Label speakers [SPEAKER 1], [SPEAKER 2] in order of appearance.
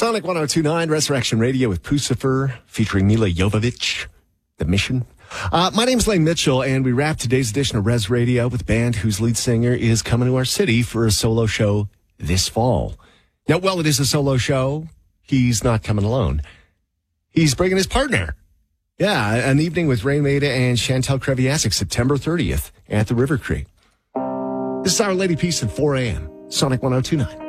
[SPEAKER 1] Sonic 102.9 Resurrection Radio with Pucifer featuring Mila Jovovich, The Mission. My name is Lane Mitchell, and we wrap today's edition of Res Radio with a band whose lead singer is coming to our city for a solo show this fall. Now, while it is a solo show, he's not coming alone. He's bringing his partner. Yeah, an evening with Ray Maida and Chantel Kreviazik, September 30th at the River Creek. This is Our Lady Peace at 4 a.m. Sonic 102.9.